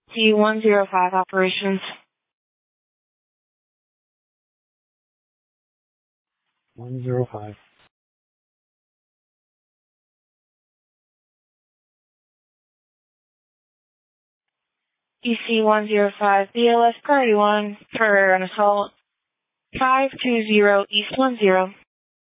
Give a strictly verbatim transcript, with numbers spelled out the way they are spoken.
T one zero five operations. one zero five. E C one zero five, B L S priority one for an assault. five two zero East one zero.